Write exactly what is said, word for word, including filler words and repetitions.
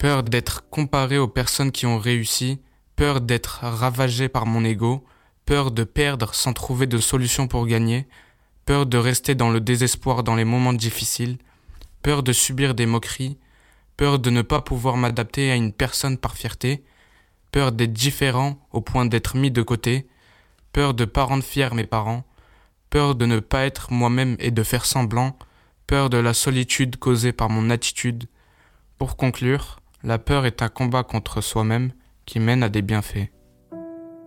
peur d'être comparé aux personnes qui ont réussi, peur d'être ravagé par mon ego, peur de perdre sans trouver de solution pour gagner, peur de rester dans le désespoir dans les moments difficiles, peur de subir des moqueries, peur de ne pas pouvoir m'adapter à une personne par fierté, peur d'être différent au point d'être mis de côté, peur de pas rendre fiers mes parents, peur de ne pas être moi-même et de faire semblant, peur de la solitude causée par mon attitude. Pour conclure, la peur est un combat contre soi-même qui mène à des bienfaits.